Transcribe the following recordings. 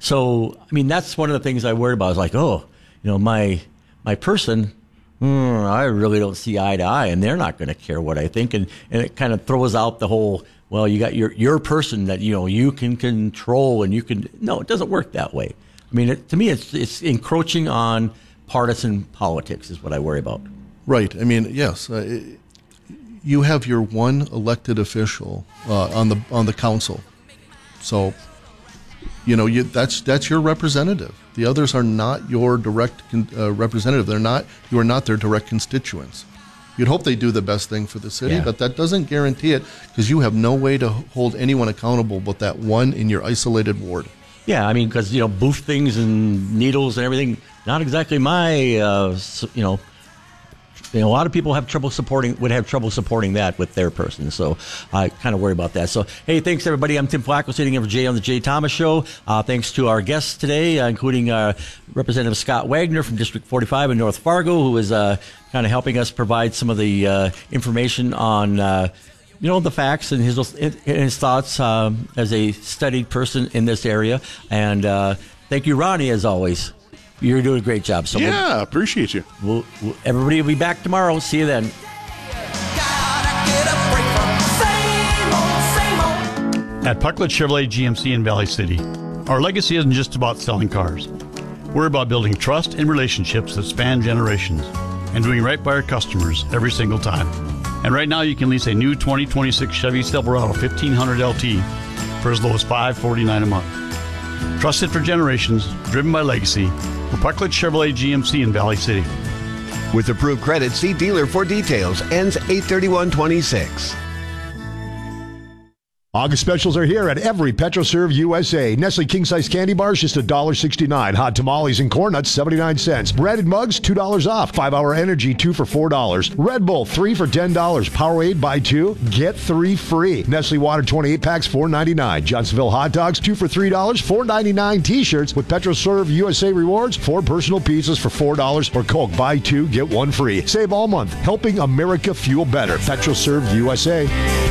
So, I mean, that's one of the things I worried about. I was like, oh, my person, I really don't see eye to eye, and they're not going to care what I think. And it kind of throws out the whole, well, you got your person that, you can control and you can. No, it doesn't work that way. I mean, to me, it's encroaching on partisan politics is what I worry about. Right. I mean, yes, you have your one elected official on the council, so that's your representative. The others are not your direct representative. You are not their direct constituents. You'd hope they do the best thing for the city, but that doesn't guarantee it, because you have no way to hold anyone accountable but that one in your isolated ward. Yeah, I mean, because, booth things and needles and everything, not exactly my, a lot of people would have trouble supporting that with their person. So I kind of worry about that. So, hey, thanks, everybody. I'm Tim Flacco, sitting in for Jay on the Jay Thomas Show. Thanks to our guests today, including Representative Scott Wagner from District 45 in North Fargo, who is kind of helping us provide some of the information on the facts and his thoughts as a studied person in this area. And thank you, Ronnie, as always. You're doing a great job. So appreciate you. Everybody will be back tomorrow. See you then. At Pucklet Chevrolet GMC in Valley City, our legacy isn't just about selling cars. We're about building trust and relationships that span generations and doing right by our customers every single time. And right now you can lease a new 2026 Chevy Silverado 1500 LT for as low as $549 a month. Trusted for generations, driven by legacy, we're Pucklet Chevrolet GMC in Valley City. With approved credit, see dealer for details. Ends 8/31/26. August specials are here at every PetroServe USA. Nestle King Size Candy Bars, just $1.69. Hot tamales and corn nuts, 79 cents. Breaded mugs, $2 off. 5-Hour Energy, 2 for $4. Red Bull, 3 for $10. Powerade, buy 2, get 3 free. Nestle Water 28 packs, $4.99. Johnsonville Hot Dogs, 2 for $3. $4.99 T-shirts with PetroServe USA Rewards. 4 personal pizzas for $4. Or Coke, buy 2, get 1 free. Save all month, helping America fuel better. PetroServe USA.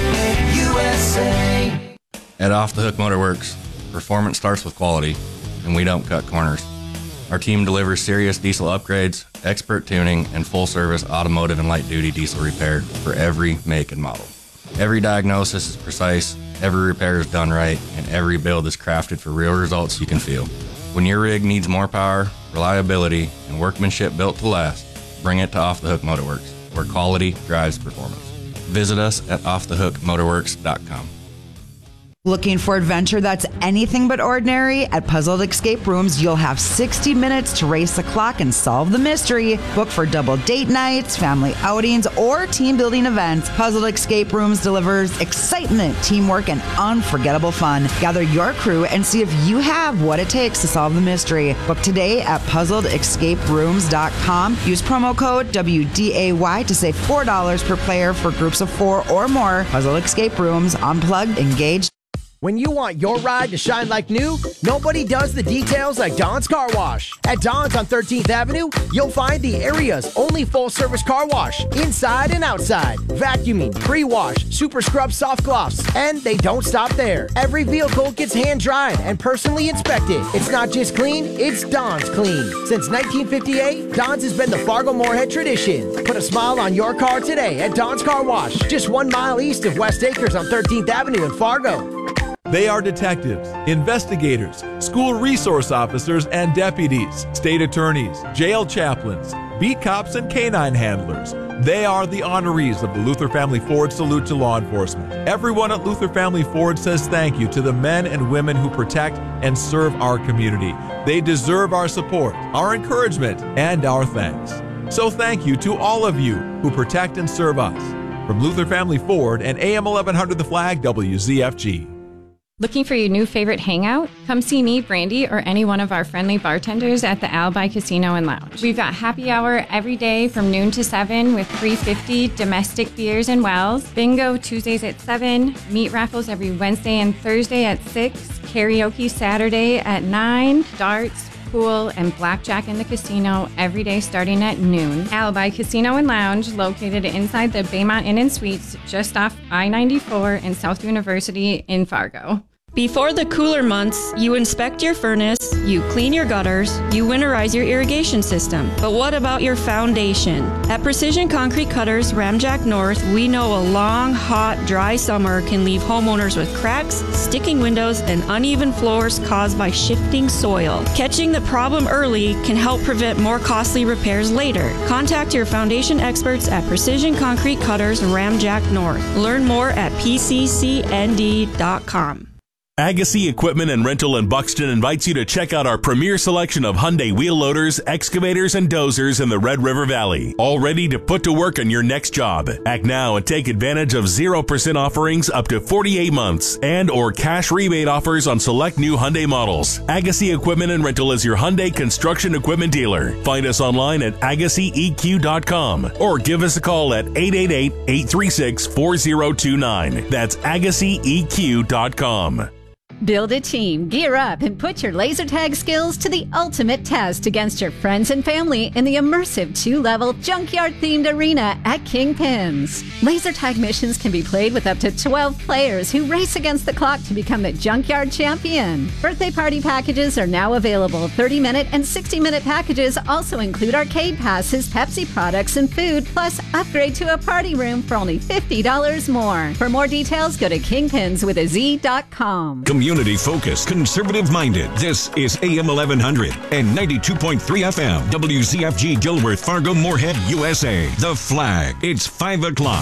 At Off the Hook Motorworks, performance starts with quality, and we don't cut corners. Our team delivers serious diesel upgrades, expert tuning, and full-service automotive and light-duty diesel repair for every make and model. Every diagnosis is precise, every repair is done right, and every build is crafted for real results you can feel. When your rig needs more power, reliability, and workmanship built to last, bring it to Off the Hook Motorworks, where quality drives performance. Visit us at offthehookmotorworks.com. Looking for adventure that's anything but ordinary? At Puzzled Escape Rooms, you'll have 60 minutes to race the clock and solve the mystery. Book for double date nights, family outings, or team-building events. Puzzled Escape Rooms delivers excitement, teamwork, and unforgettable fun. Gather your crew and see if you have what it takes to solve the mystery. Book today at puzzledescaperooms.com. Use promo code WDAY to save $4 per player for groups of 4 or more. Puzzled Escape Rooms, unplugged, engaged. When you want your ride to shine like new, nobody does the details like Don's Car Wash. At Don's on 13th Avenue, you'll find the area's only full-service car wash, inside and outside. Vacuuming, pre-wash, super scrub soft gloss, and they don't stop there. Every vehicle gets hand-dried and personally inspected. It's not just clean, it's Don's clean. Since 1958, Don's has been the Fargo-Moorhead tradition. Put a smile on your car today at Don's Car Wash, just 1 mile east of West Acres on 13th Avenue in Fargo. They are detectives, investigators, school resource officers and deputies, state attorneys, jail chaplains, beat cops, and canine handlers. They are the honorees of the Luther Family Ford Salute to Law Enforcement. Everyone at Luther Family Ford says thank you to the men and women who protect and serve our community. They deserve our support, our encouragement, and our thanks. So thank you to all of you who protect and serve us. From Luther Family Ford and AM 1100 The Flag, WZFG. Looking for your new favorite hangout? Come see me, Brandy, or any one of our friendly bartenders at the Alibi Casino and Lounge. We've got happy hour every day from noon to 7 with $3.50 domestic beers and wells. Bingo Tuesdays at 7. Meat raffles every Wednesday and Thursday at 6. Karaoke Saturday at 9. Darts, pool, and blackjack in the casino every day starting at noon. Alibi Casino and Lounge, located inside the Baymont Inn and Suites, just off I-94 and South University in Fargo. Before the cooler months, you inspect your furnace, you clean your gutters, you winterize your irrigation system. But what about your foundation? At Precision Concrete Cutters, Ramjack North, we know a long, hot, dry summer can leave homeowners with cracks, sticking windows, and uneven floors caused by shifting soil. Catching the problem early can help prevent more costly repairs later. Contact your foundation experts at Precision Concrete Cutters, Ramjack North. Learn more at pccnd.com. Agassi Equipment and Rental in Buxton invites you to check out our premier selection of Hyundai wheel loaders, excavators, and dozers in the Red River Valley. All ready to put to work on your next job. Act now and take advantage of 0% offerings up to 48 months and or cash rebate offers on select new Hyundai models. Agassi Equipment and Rental is your Hyundai construction equipment dealer. Find us online at AgassiEQ.com or give us a call at 888-836-4029. That's AgassiEQ.com. Build a team, gear up, and put your laser tag skills to the ultimate test against your friends and family in the immersive 2-level junkyard-themed arena at Kingpins. Laser tag missions can be played with up to 12 players who race against the clock to become the junkyard champion. Birthday party packages are now available. 30-minute and 60-minute packages also include arcade passes, Pepsi products, and food, plus upgrade to a party room for only $50 more. For more details, go to kingpins.com. Community-focused, conservative-minded. This is AM 1100 and 92.3 FM. WZFG Gilworth, Fargo, Moorhead, USA. The Flag. It's 5 o'clock.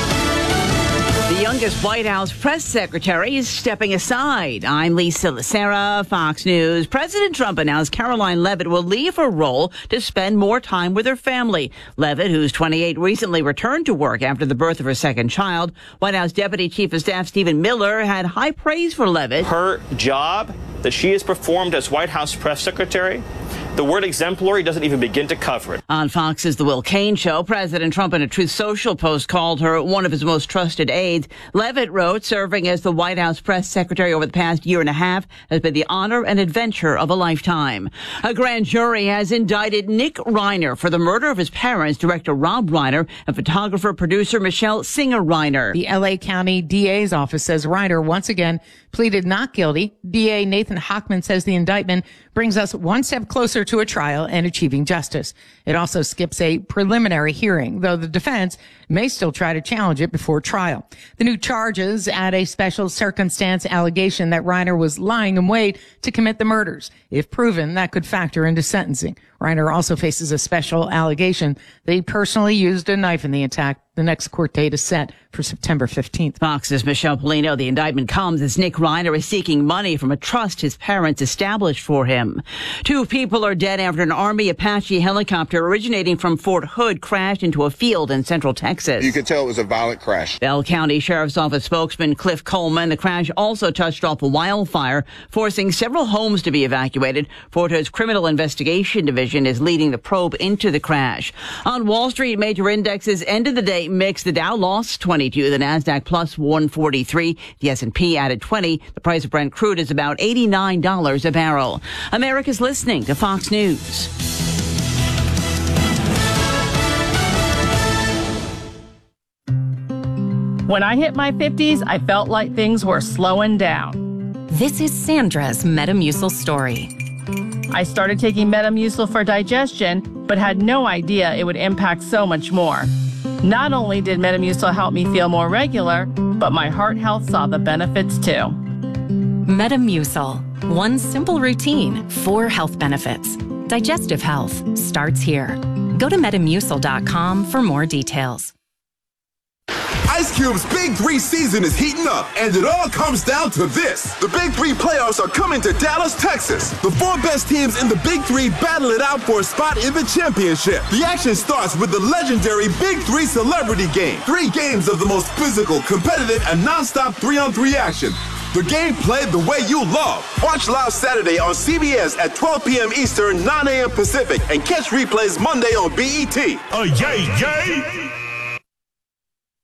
The youngest White House press secretary is stepping aside. I'm Lisa Lacera, Fox News. President Trump announced Caroline Leavitt will leave her role to spend more time with her family. Leavitt, who's 28, recently returned to work after the birth of her second child. White House Deputy Chief of Staff Stephen Miller had high praise for Leavitt. Her job that she has performed as White House press secretary, the word exemplary doesn't even begin to cover it. On Fox's The Will Cain Show, President Trump in a Truth Social post called her one of his most trusted aides. Leavitt wrote, serving as the White House press secretary over the past year and a half has been the honor and adventure of a lifetime. A grand jury has indicted Nick Reiner for the murder of his parents, director Rob Reiner and photographer-producer Michelle Singer-Reiner. The L.A. County DA's office says Reiner once again pleaded not guilty. DA Nathan Hochman says the indictment brings us one step closer to a trial and achieving justice. It also skips a preliminary hearing, though the defense may still try to challenge it before trial. The new charges add a special circumstance allegation that Reiner was lying in wait to commit the murders. If proven, that could factor into sentencing. Reiner also faces a special allegation that he personally used a knife in the attack. The next court date is set for September 15th. Fox's Michelle Polino. The indictment comes as Nick Reiner is seeking money from a trust his parents established for him. 2 people are dead after an Army Apache helicopter originating from Fort Hood crashed into a field in central Texas. You could tell it was a violent crash. Bell County Sheriff's Office spokesman Cliff Coleman. The crash also touched off a wildfire, forcing several homes to be evacuated. Fort Hood's Criminal Investigation Division is leading the probe into the crash. On Wall Street, major indexes ended the day mixed. The Dow lost 22, the Nasdaq plus 143, the S&P added 20. The price of Brent crude is about $89 a barrel. America's listening to Fox News. When I hit my 50s, I felt like things were slowing down. This is Sandra's Metamucil story. I started taking Metamucil for digestion, but had no idea it would impact so much more. Not only did Metamucil help me feel more regular, but my heart health saw the benefits too. Metamucil. One simple routine, 4 health benefits. Digestive health starts here. Go to Metamucil.com for more details. Ice Cube's Big 3 season is heating up, and it all comes down to this. The Big 3 playoffs are coming to Dallas, Texas. The 4 best teams in the Big 3 battle it out for a spot in the championship. The action starts with the legendary Big 3 Celebrity Game. 3 games of the most physical, competitive, and non-stop 3-on-3 action. The game played the way you love. Watch live Saturday on CBS at 12 p.m. Eastern, 9 a.m. Pacific, and catch replays Monday on BET. Yay, yay!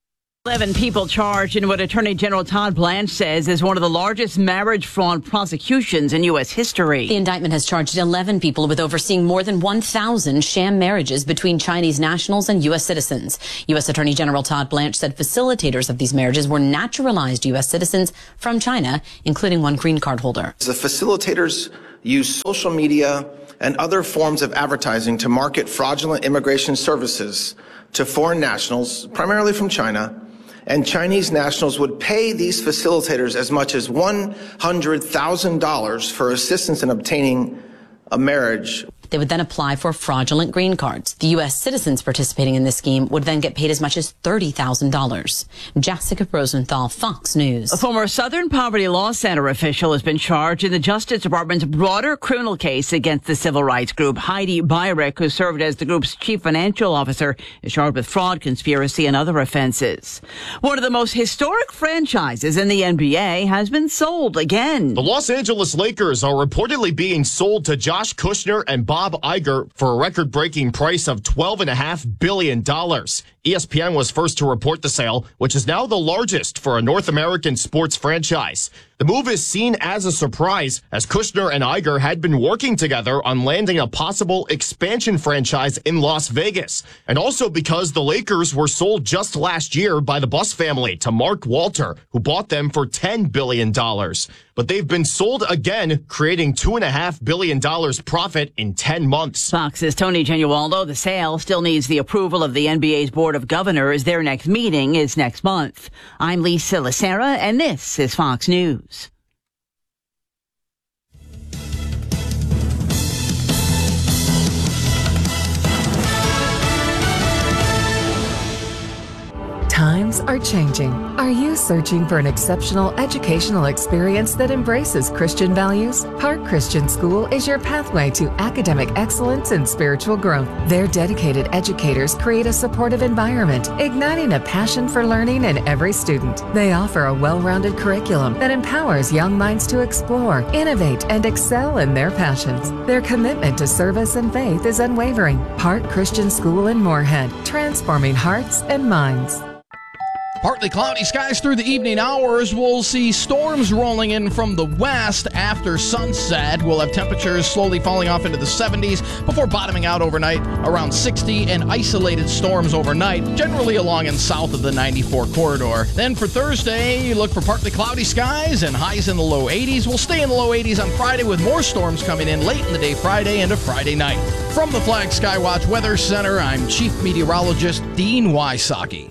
11 people charged in what Attorney General Todd Blanche says is one of the largest marriage fraud prosecutions in U.S. history. The indictment has charged 11 people with overseeing more than 1,000 sham marriages between Chinese nationals and U.S. citizens. U.S. Attorney General Todd Blanche said facilitators of these marriages were naturalized U.S. citizens from China, including one green card holder. The facilitators use social media and other forms of advertising to market fraudulent immigration services to foreign nationals, primarily from China, and Chinese nationals would pay these facilitators as much as $100,000 for assistance in obtaining a marriage. They would then apply for fraudulent green cards. The U.S. citizens participating in this scheme would then get paid as much as $30,000. Jessica Rosenthal, Fox News. A former Southern Poverty Law Center official has been charged in the Justice Department's broader criminal case against the civil rights group. Heidi Byrek, who served as the group's chief financial officer, is charged with fraud, conspiracy, and other offenses. One of the most historic franchises in the NBA has been sold again. The Los Angeles Lakers are reportedly being sold to Josh Kushner and Bob Iger for a record-breaking price of $12.5 billion. ESPN was first to report the sale, which is now the largest for a North American sports franchise. The move is seen as a surprise, as Kushner and Iger had been working together on landing a possible expansion franchise in Las Vegas, and also because the Lakers were sold just last year by the Buss family to Mark Walter, who bought them for $10 billion. But they've been sold again, creating $2.5 billion profit in 10 months. Fox's Tony Genualdo. The sale still needs the approval of the NBA's Board of Governors. Their next meeting is next month. I'm Lisa Lacera, and this is Fox News. Times are changing. Are you searching for an exceptional educational experience that embraces Christian values? Park Christian School is your pathway to academic excellence and spiritual growth. Their dedicated educators create a supportive environment, igniting a passion for learning in every student. They offer a well-rounded curriculum that empowers young minds to explore, innovate, and excel in their passions. Their commitment to service and faith is unwavering. Park Christian School in Moorhead, transforming hearts and minds. Partly cloudy skies through the evening hours. We'll see storms rolling in from the west after sunset. We'll have temperatures slowly falling off into the 70s before bottoming out overnight around 60, and isolated storms overnight, generally along and south of the 94 corridor. Then for Thursday, you look for partly cloudy skies and highs in the low 80s. We'll stay in the low 80s on Friday with more storms coming in late in the day Friday into Friday night. From the Flag Skywatch Weather Center, I'm Chief Meteorologist Dean Wysocki.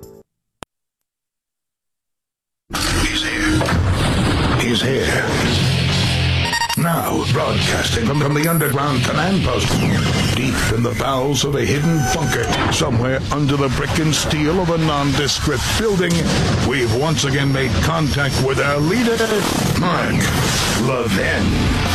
He's here. Now, broadcasting from the underground command post, deep in the bowels of a hidden bunker, somewhere under the brick and steel of a nondescript building, we've once again made contact with our leader, Mark Levin.